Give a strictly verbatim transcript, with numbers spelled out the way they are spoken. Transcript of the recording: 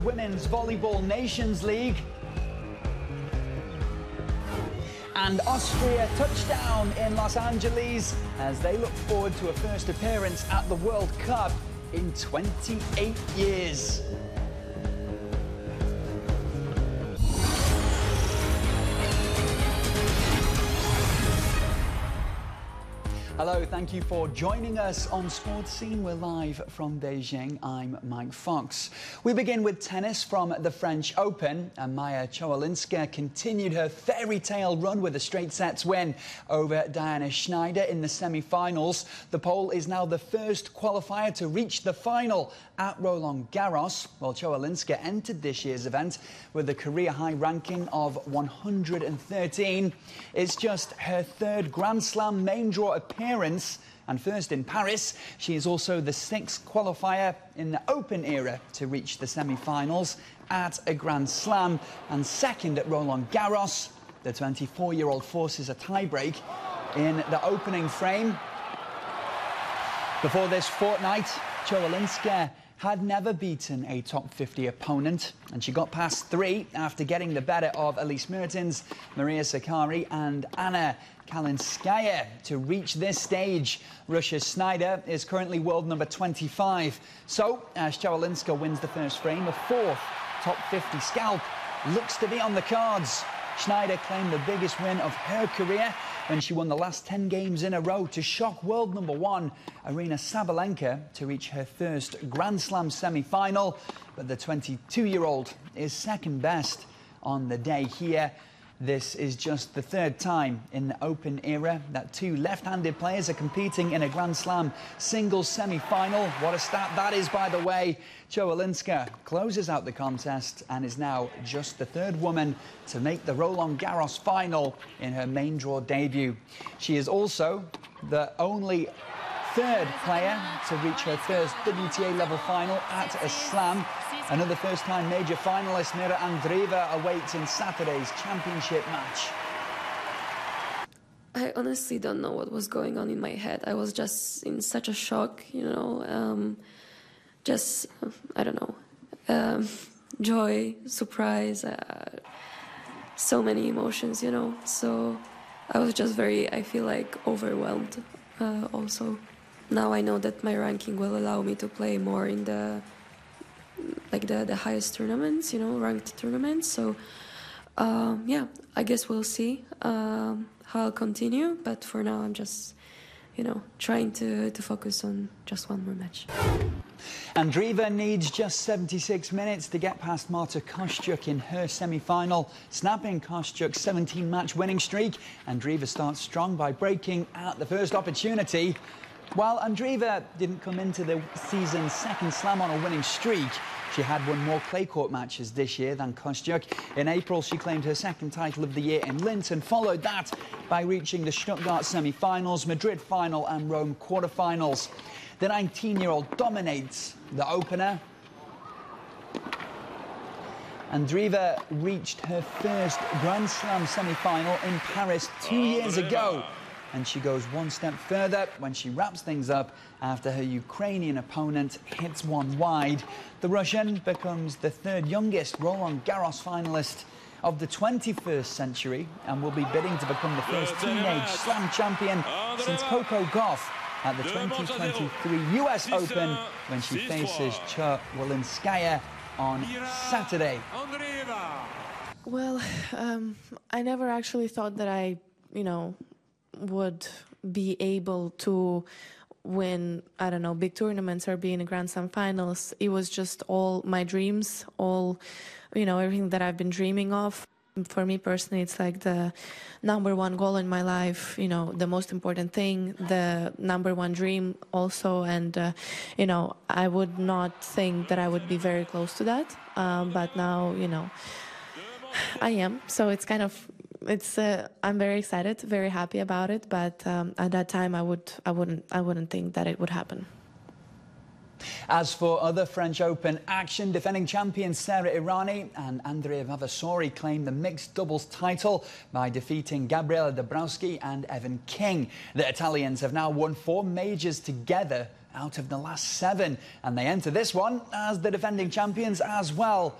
Women's Volleyball Nations League. And Austria touchdown in Los Angeles as they look forward to a first appearance at the World Cup in twenty-eight years. Hello, thank you for joining us on Sports Scene. We're live from Beijing. I'm Mike Fox. We begin with tennis from the French Open. And Maja Chowalinska continued her fairy tale run with a straight sets win over Diana Schneider in the semi-finals. The Pole is now the first qualifier to reach the final at Roland Garros. Well, Chowalinska entered this year's event with a career-high ranking of one hundred thirteen. It's just her third Grand Slam main draw appearance and first in Paris. She is also the sixth qualifier in the Open era to reach the semi-finals at a Grand Slam and second at Roland Garros. The twenty-four-year-old forces a tiebreak in the opening frame. Before this fortnight, Chowalinska had never beaten a top fifty opponent, and she got past three after getting the better of Elise Mertens, Maria Sakkari and Anna Kalinskaya to reach this stage. Russia's Schneider is currently world number twenty-five. So, as Chowalinska wins the first frame, a fourth top fifty scalp looks to be on the cards. Schneider claimed the biggest win of her career when she won the last ten games in a row to shock world number one Aryna Sabalenka to reach her first Grand Slam semi-final. But the twenty-two-year-old is second best on the day here. This is just the third time in the Open era that two left-handed players are competing in a Grand Slam singles semi-final. What a stat that is, by the way. Chowalinska closes out the contest and is now just the third woman to make the Roland Garros final in her main draw debut. She is also the only third player to reach her first W T A level final at a slam. Another first-time major finalist, Mira Andreeva, awaits in Saturday's championship match. I honestly don't know what was going on in my head. I was just in such a shock, you know, um, just, I don't know, um, joy, surprise, uh, so many emotions, you know. So I was just very, I feel like, overwhelmed uh, also. Now I know that my ranking will allow me to play more in the like the, the highest tournaments, you know, ranked tournaments. So, um, yeah, I guess we'll see um, how I'll continue. But for now, I'm just, you know, trying to, to focus on just one more match. Andreeva needs just seventy-six minutes to get past Marta Kostyuk in her semi-final, snapping Kostyuk's seventeen-match winning streak. Andreeva starts strong by breaking at the first opportunity. While Andreeva didn't come into the season's second slam on a winning streak, she had won more clay court matches this year than Kostyuk. In April, she claimed her second title of the year in Linz and followed that by reaching the Stuttgart semi-finals, Madrid final and Rome quarter-finals. The nineteen-year-old dominates the opener. Andreeva reached her first Grand Slam semi-final in Paris two years ago. And she goes one step further when she wraps things up after her Ukrainian opponent hits one wide. The Russian becomes the third youngest Roland Garros finalist of the twenty-first century and will be bidding to become the first teenage slam champion since Coco Gauff at the twenty twenty-three U S Open when she faces Chowalinskaya on Saturday. Well, um, I never actually thought that I, you know, would be able to win, I don't know, big tournaments or be in a Grand Slam finals. It was just all my dreams, all, you know, everything that I've been dreaming of. For me personally, it's like the number one goal in my life, you know, the most important thing, the number one dream also. And, uh, you know, I would not think that I would be very close to that. Um, but now, you know, I am. So it's kind of, it's, uh, I'm very excited, very happy about it. But um, at that time, I would, I wouldn't, I wouldn't think that it would happen. As for other French Open action, defending champions Sarah Errani and Andrea Vavasori claimed the mixed doubles title by defeating Gabriela Dabrowski and Evan King. The Italians have now won four majors together out of the last seven, and they enter this one as the defending champions as well.